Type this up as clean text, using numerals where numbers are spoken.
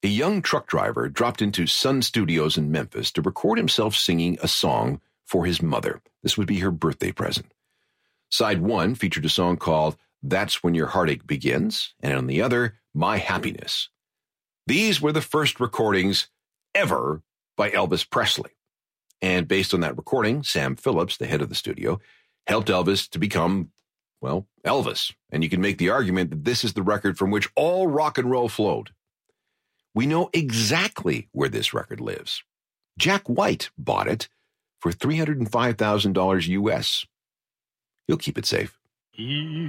A young truck driver dropped into Sun Studios in Memphis to record himself singing a song for his mother. This would be her birthday present. Side one featured a song called That's When Your Heartache Begins, and on the other, My Happiness. These were the first recordings ever by Elvis Presley. And based on that recording, Sam Phillips, the head of the studio, helped Elvis to become, well, Elvis. And you can make the argument that this is the record from which all rock and roll flowed. We know exactly where this record lives. Jack White bought it for $305,000 US. He'll keep it safe.